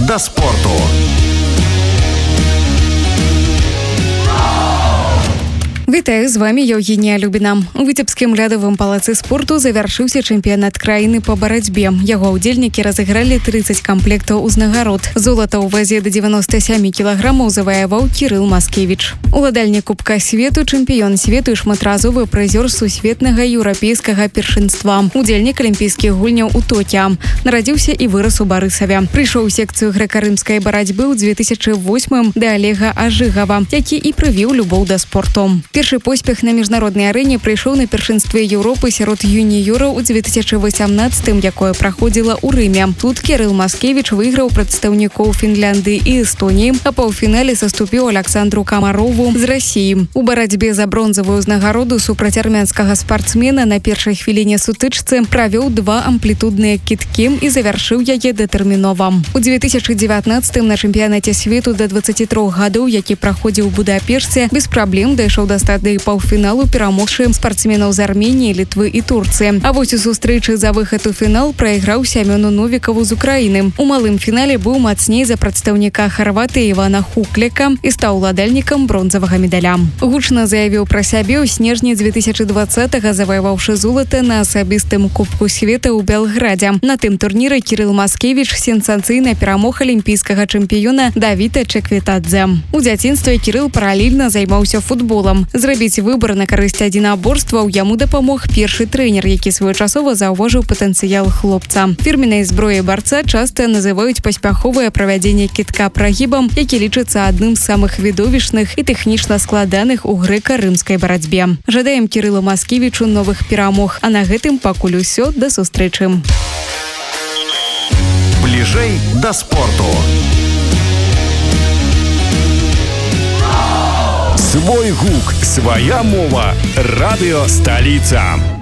да спорту. Вітаю, з вами Євгенія Любіна. У Віцебскім лядовым палацы спорту завяршыўся чэмпіянат краіны па барацьбе. Яго ўдзельнікі разыгралі 30 камплектаў узнагарод. Золата ў вазе да 97 кілаграмаў заваяваў Кірыл Маскевіч. Уладальнік Кубка свету, чэмпіён свету і шматразовы прызёр сусветнага еўрапейскага першынства. Удзельнік алімпійскіх гульняў у Токіа. Нарадзіўся і вырас у Барысаве. Прыйшоў у секцыю грэка-рымскай барацьбы ў 2008 да Олега Ажыгава, які і прывіў любоў да спорту. Першы поспех на міжнароднай арэне прыйшоў на першынстве Еўропы сярод юніёраў у 2018, якое праходзіла ў Рыме. Тут Кірыл Маскевіч выйграў прадстаўнікоў Фінляндыі і Эстоніі, а паўфінале саступіў Александру Камарову з Расіі. У барацьбе за бронзавую ўзнагароду супраць армянскага спартсмена на першай хвіліне сутычцы правёў 2 амплітудныя кідкі і завяршыў яе дэтэрмінова. У 2019 на чэмпіянаце свету да 23 гадоў, які праходзіў у Будапешце, без праблем дайшоў да стадыі паўфіналу, перамогшы спартсменаў з Арменіі, Літвы і Турцыі. А вось у сустрэчы за выхад у фінал прайграў Сямёну Новікаву з Украіны. У малым фінале быў мацней за прадстаўніка Харватыі Івана Хуклека і стаў уладальнікам бронзавага медаля. Гучна заявіў пра сябе ў снежні 2020-го, заваяваўшы золата на асабістым Кубку света ў Белградзе. На тым турніры Кірыл Маскевіч сенсацыйна перамог алімпійскага чэмпіёна Давіда Чекветадзе. У дзяцінстве Кірыл паралельна займаўся футболам. Зрабіць выбар на карысць адзінаборстваў яму дапамог першы трэнер, які своечасова заўважыў патэнцыял хлопца. Фірменнай зброяй барца часта называюць паспяховае правядзенне кідка прагібам, які лічыцца адным з самых відовішчных і тэхнічна складаных у грэка-рымскай барацьбе. Жадаем Кірылу Маскевічу новых перамог, а на гэтым пакуль усё, да сустрэчы. Бліжэй да спорту. Свой гук, свая мова. Радыё Сталіца.